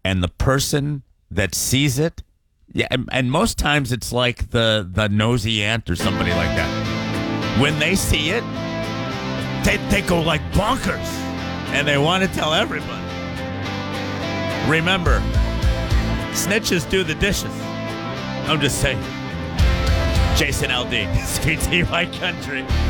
and the person that sees it, yeah, and most times it's like the nosy aunt or somebody like that. When they see it, they go like bonkers, and they want to tell everybody. Remember, snitches do the dishes. I'm just saying. Jason LD, CTY Country.